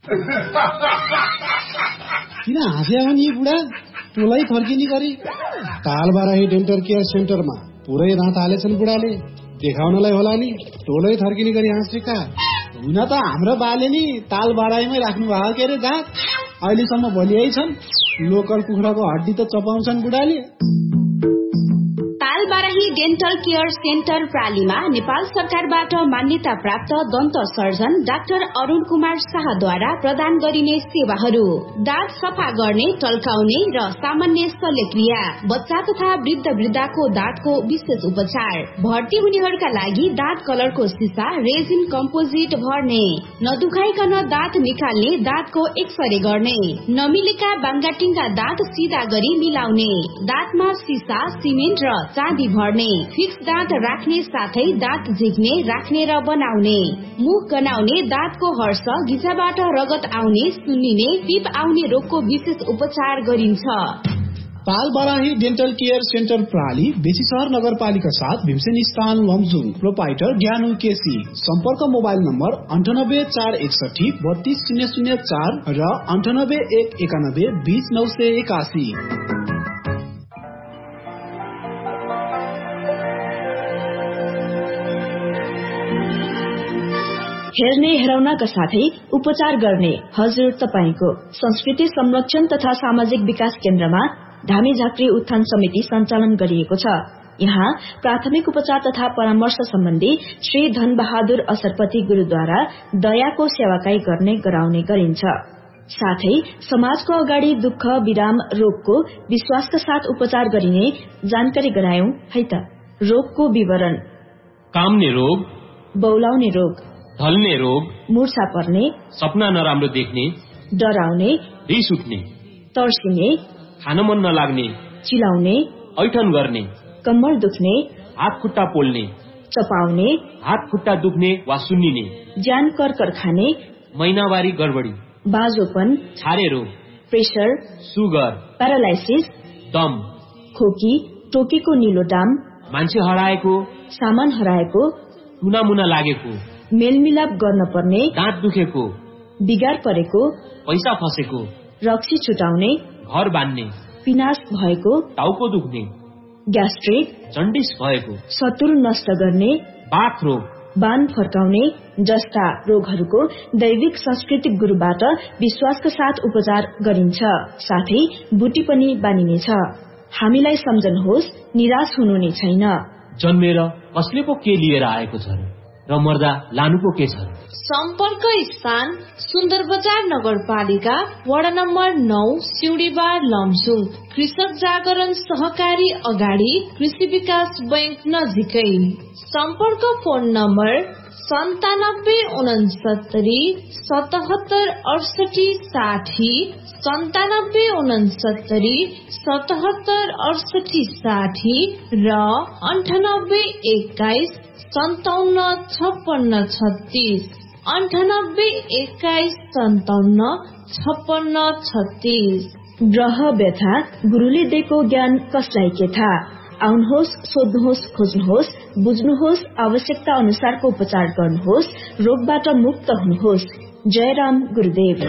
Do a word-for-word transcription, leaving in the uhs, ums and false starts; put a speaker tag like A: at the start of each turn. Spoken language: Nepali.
A: किन हाँस्या हो नि बुढा? टोलै थर्किने गरी तालबाराही डेन्टल केयर सेन्टरमा पुरै दाँत हालेछन् बुढाले। देखाउनलाई होला नि, टोलै थर्किने गरी हाँसेका। हुन त हाम्रो बाले नि तालबाराहीमै राख्नु भएको के अरे दाँत। अहिलेसम्म भोलियै छन्। लोकल कुखुराको हड्डी त चपाउँछन् बुढाले।
B: तालबाराही डेन्टल केयर सेन्टर प्रालीमा नेपाल सरकारबाट मान्यता प्राप्त दन्त सर्जन डाक्टर अरुण कुमार शाहद्वारा प्रदान गरिने सेवाहरू: दाँत सफा गर्ने, टल्काउने र सामान्य शल्यक्रिया, बच्चा तथा वृद्ध वृद्धाको दाँतको विशेष उपचार, भर्ती हुनेहरूका लागि दाँत कलरको सिसा रेजिन कम्पोजिट भर्ने, नदुखाइकन दाँत निकाल्ने, दाँतको एक्सरे गर्ने, नमिलेका बाङ्गाटिङ्गा दाँत सिधा गरी मिलाउने, दाँतमा सिसा, सिमेन्ट र चाँदी भर्ने, फिक्स दाँत राख्ने साथै दाँत झिक्ने, राख्ने र बनाउने, मुख गनाउने, दाँतको हर्ष, गिजाबाट रगत आउने, सुन्निने, पिप आउने रोगको विशेष उपचार गरिन्छ।
A: तालबाराही डेन्टल केयर सेन्टर प्राली बेसीसहर नगरपालिका साथ भीमसेन स्थान लमजुङ। प्रोपाइटर ज्ञानु केसी। सम्पर्क मोबाइल नम्बर अन्ठानब्बे चार एकसठी बत्तीस शून्य शून्य चार र अन्ठानब्बे एक एकानब्बे बीस नौ सय एकासी।
C: हेर्ने हेराउनका साथै उपचार गर्ने हजुर तपाईको संस्कृति संरक्षण तथा सामाजिक विकास केन्द्रमा धामी झाँक्री उत्थान समिति सञ्चालन गरिएको छ। यहाँ प्राथमिक उपचार तथा परामर्श सम्बन्धी श्री धनबहादुर असरपति गुरूद्वारा दयाको सेवाकाई गर्ने गराउने गरिन्छ। साथै समाजको अगाडि दुःख विराम रोगको विश्वासका साथ उपचार गरिने जानकारी गरायौं है त। रोगको विवरण:
D: काम्ने रोग,
C: बौलाउने रोग,
D: ढल्ने रोग,
C: मूर्छा पर्ने,
D: सपना नराम्रो देख्ने,
C: डराउने,
D: रिस उठ्ने,
C: तर्सिने,
D: खान मन नलाग्ने,
C: चिलाउने,
D: ऐठन गर्ने,
C: कम्मर दुख्ने,
D: हात खुट्टा पोल्ने,
C: चपाउने,
D: हात खुट्टा दुख्ने वा सुन्निने,
C: ज्यान कर्कर खाने,
D: महिनावारी गडबडी,
C: बाजोपन,
D: छारे रोग,
C: प्रेसर,
D: सुगर,
C: प्यारालाइसिस,
D: दम,
C: खोकी, टोकेको निलो डाम,
D: मान्छे हराएको,
C: सामान हराएको,
D: टुनामुना लागेको,
C: मेलमिलाप गर्न पर्ने,
D: दाँत दुखेको,
C: बिगार परेको,
D: पैसा फसेको,
C: रक्सी छुटाउने,
D: घर बान्ने,
C: पिनास भएको,
D: टाउको दुख्ने,
C: ग्यास्ट्रिक,
D: जन्डिस भएको,
C: शत्रु नष्ट गर्ने,
D: बाथ रोग,
C: बान फर्काउने जस्ता रोगहरूको दैविक सांस्कृतिक गुरुबाट विश्वासका साथ उपचार गरिन्छ। साथै बुटी पनि बानिनेछ। हामीलाई सम्झनुहोस्, निराश हुनु नै छैन।
D: जन्मेर कसले पो के लिएर आएको छ र मर्दा लानुको के छ?
E: सम्पर्क स्थान सुन्दर बजार नगरपालिका वडा नम्बर नौ सिउडीबार लमजुङ। कृषक जागरण सहकारी अगाडि कृषि विकास बैंक नजिकै। सम्पर्क फोन नम्बर सन्तानब्बे उनसत्तरी सतहत्तर अडसठी साठी, सन्तानब्बे उनसत्तरी सतहत्तर अडसठी साठी र अन्ठानब्बे एक्काइस सन्ताउन्न छप्पन्न छत्तीस, अन्ठानब्बे एक्काइस सन्ताउन्न छप्पन्न छत्तीस।
C: ग्रह व्यथा गुरुले दिएको ज्ञान कसलाई के थाहा? आउनुहोस्, सोध्नुहोस्, खोज्नुहोस्, बुझ्नुहोस्, आवश्यकता अनुसारको उपचार गर्नुहोस्, रोगबाट मुक्त हुनुहोस्। जय राम गुरुदेव।